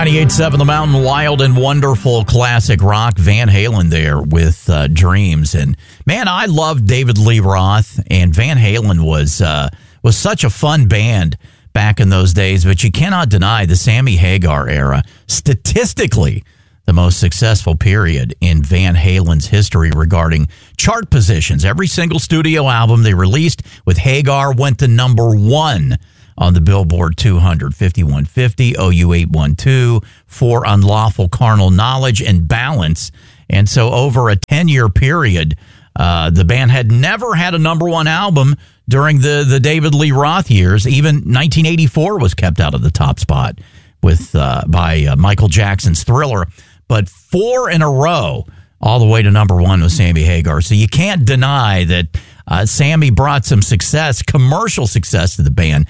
98.7 The Mountain, wild and wonderful classic rock. Van Halen there with Dreams. And, man, I loved David Lee Roth, and Van Halen was such a fun band back in those days. But you cannot deny the Sammy Hagar era, statistically, the most successful period in Van Halen's history regarding chart positions. Every single studio album they released with Hagar went to number one on the Billboard 200, 5150, OU 812, For Unlawful Carnal Knowledge and Balance. And so over a 10-year period, the band had never had a number one album during the David Lee Roth years. Even 1984 was kept out of the top spot with by Michael Jackson's Thriller. But 4 in a row, all the way to number one with Sammy Hagar. So you can't deny that Sammy brought some success, commercial success to the band.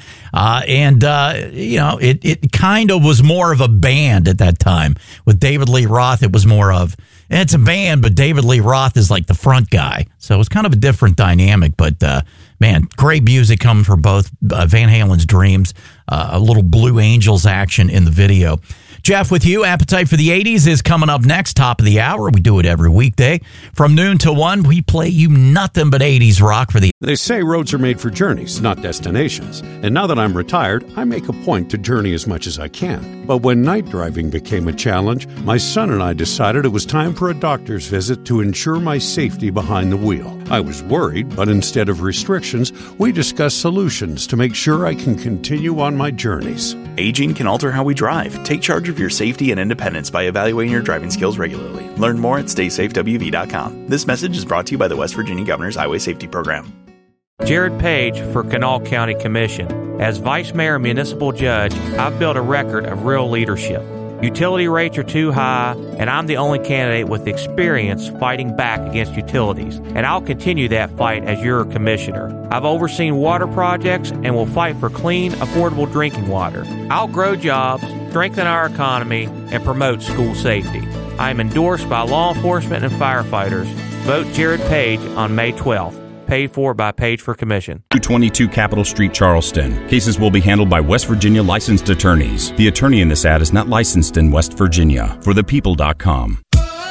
It kind of was more of a band at that time. With David Lee Roth, it was more of, it's a band, but David Lee Roth is like the front guy. So it was kind of a different dynamic. But, man, great music coming for both Van Halen's Dreams, a little Blue Angels action in the video. Jeff, with you, Appetite for the 80s is coming up next, top of the hour. We do it every weekday. From noon to 1, we play you nothing but 80s rock for the... They say roads are made for journeys, not destinations. And now that I'm retired, I make a point to journey as much as I can. But when night driving became a challenge, my son and I decided it was time for a doctor's visit to ensure my safety behind the wheel. I was worried, but instead of restrictions, we discussed solutions to make sure I can continue on my journeys. Aging can alter how we drive. Take charge of your safety and independence by evaluating your driving skills regularly. Learn more at StaySafeWV.com. This message is brought to you by the West Virginia Governor's Highway Safety Program. Jared Page for Kanawha County Commission. As Vice Mayor and Municipal Judge, I've built a record of real leadership. Utility rates are too high, and I'm the only candidate with experience fighting back against utilities, and I'll continue that fight as your commissioner. I've overseen water projects and will fight for clean, affordable drinking water. I'll grow jobs, strengthen our economy, and promote school safety. I am endorsed by law enforcement and firefighters. Vote Jared Page on May 12th. Paid for by Page for Commission. 222 Capitol Street, Charleston. Cases will be handled by West Virginia licensed attorneys. The attorney in this ad is not licensed in West Virginia. ForThePeople.com.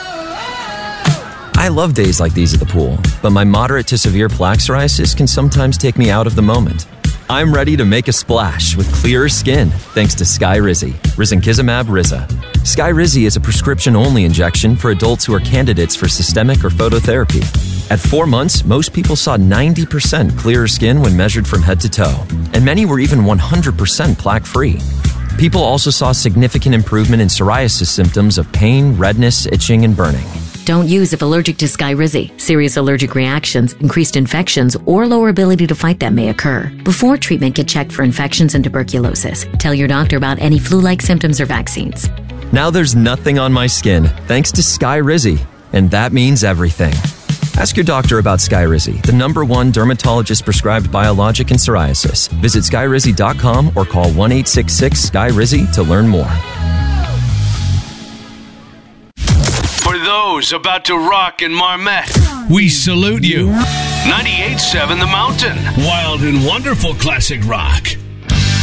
I love days like these at the pool, but my moderate to severe plaque psoriasis can sometimes take me out of the moment. I'm ready to make a splash with clearer skin thanks to Skyrizi, Risankizumab Riza. Skyrizi is a prescription-only injection for adults who are candidates for systemic or phototherapy. At 4 months, most people saw 90% clearer skin when measured from head to toe, and many were even 100% plaque-free. People also saw significant improvement in psoriasis symptoms of pain, redness, itching, and burning. Don't use if allergic to Skyrizi. Serious allergic reactions, increased infections, or lower ability to fight them may occur. Before treatment, get checked for infections and tuberculosis. Tell your doctor about any flu-like symptoms or vaccines. Now there's nothing on my skin thanks to Skyrizi, and that means everything. Ask your doctor about Skyrizi, the #1 dermatologist-prescribed biologic in psoriasis. Visit Skyrizi.com or call 1-866-SKY-RIZI to learn more. For those about to rock in Marmette, we salute you. 98.7 The Mountain. Wild and wonderful classic rock.